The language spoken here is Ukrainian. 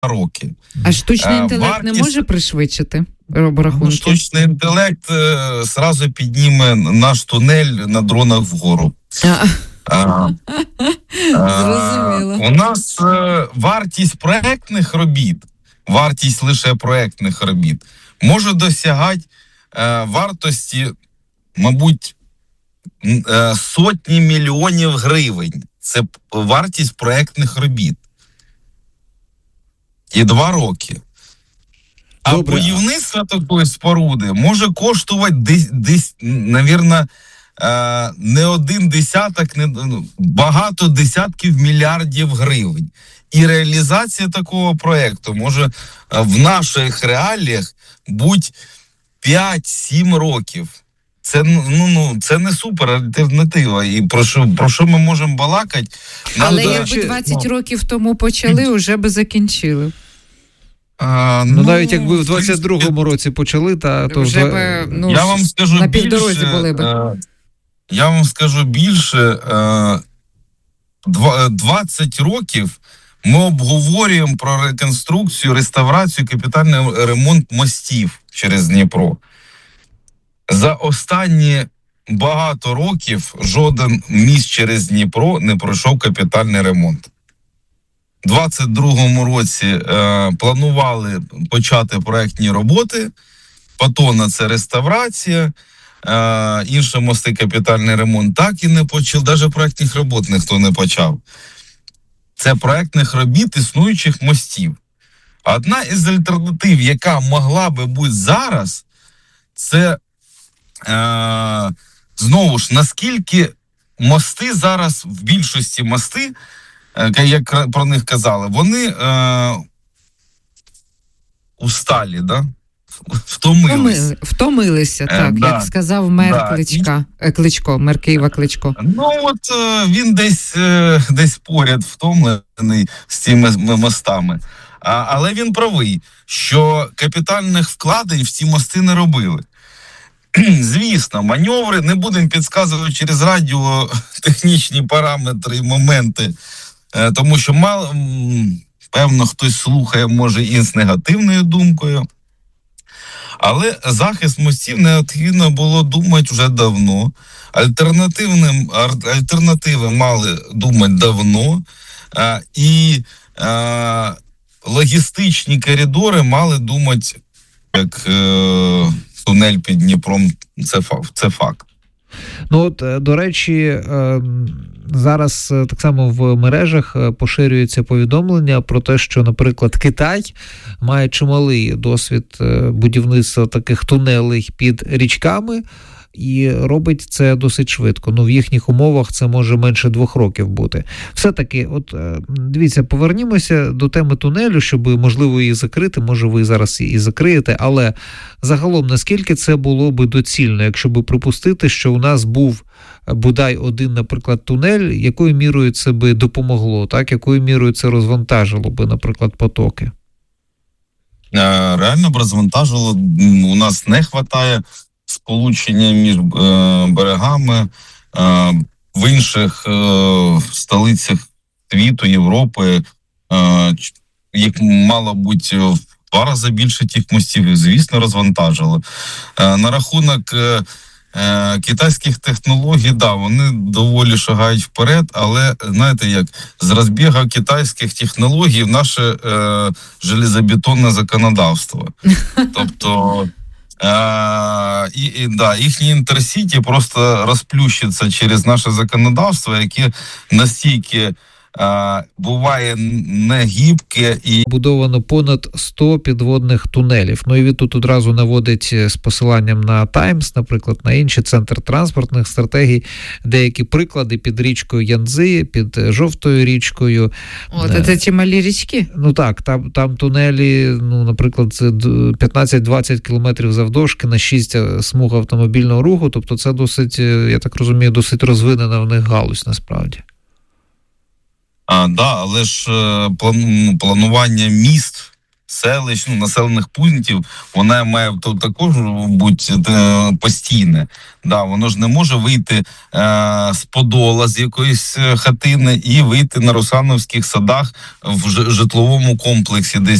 роки. А штучний інтелект не може пришвидшити роборахунки? Штучний інтелект зразу підніме наш тунель на дронах вгору. Зрозуміло. У нас вартість проектних робіт, вартість лише проектних робіт, може досягати вартості, мабуть, сотні мільйонів гривень. Це вартість проектних робіт. І 2 роки. А будівництво такої споруди може коштувати навірно, не один десяток, багато десятків мільярдів гривень. І реалізація такого проєкту може в наших реаліях бути 5-7 років. Це не супер альтернатива. І про що ми можемо балакати? Але якби 20 років тому почали, вже би закінчили. Навіть якби в 22-му році почали, то вже я вам скажу на півдорозі були би. Я вам скажу більше, 20 років ми обговорюємо про реконструкцію, реставрацію, капітальний ремонт мостів через Дніпро. За останні багато років жоден міст через Дніпро не пройшов капітальний ремонт. У 2022 році планували почати проектні роботи, Патона – це реставрація, інші мости капітальний ремонт так і не почав, навіть проектних робот ніхто не почав. Це проектних робіт існуючих мостів. Одна із альтернатив, яка могла би бути зараз, це знову ж, наскільки мости зараз, в більшості мости, як про них казали, вони усталі, да? Втомилися, так, як сказав мер Кличко, мер Києва Кличко. Він десь поряд втомлений з цими мостами. Але він правий, що капітальних вкладень в ці мости не робили. Звісно, маневри, не будемо підказувати через радіо технічні параметри і моменти, тому що певно хтось слухає, може, і з негативною думкою. Але захист мостів необхідно було думати вже давно. Альтернативи мали думати давно. І логістичні коридори мали думати, як тунель під Дніпром. Це факт. До речі, зараз так само в мережах поширюється повідомлення про те, що, наприклад, Китай має чималий досвід будівництва таких тунелей під річками і робить це досить швидко. В їхніх умовах це може менше 2 років бути. Все-таки, дивіться, повернімося до теми тунелю, щоб, можливо, її закрити, може, ви зараз її закриєте, але загалом, наскільки це було би доцільно, якщо би припустити, що у нас був бодай один, наприклад, тунель, якою мірою це би допомогло, так? Якою мірою це розвантажило би, наприклад, потоки? Реально б розвантажило. У нас не вистачає сполучення між берегами. В інших столицях світу, Європи, їх мало бути в 2 рази більше тих мостів, і, звісно, розвантажило. На рахунок китайських технологій, вони доволі шагають вперед, але, знаєте, як з розбігу китайських технологій в наше железобетонне законодавство. Тобто їхні інтерсіті просто розплющиться через наше законодавство, яке настільки буває негибке і будовано понад 100 підводних тунелів. І він тут одразу наводить з посиланням на Times, наприклад, на інший центр транспортних стратегій, деякі приклади під річкою Янцзи, під Жовтою річкою. Це ті малі річки? Так, там тунелі, наприклад, 15-20 кілометрів завдовжки на 6 смуг автомобільного руху, тобто це досить, я так розумію, досить розвинена в них галузь, насправді. Але ж планування міст з селищ, населених пунктів, вона має також бути постійне. Да, воно ж не може вийти з Подола, з якоїсь хатини, і вийти на Русановських садах в житловому комплексі десь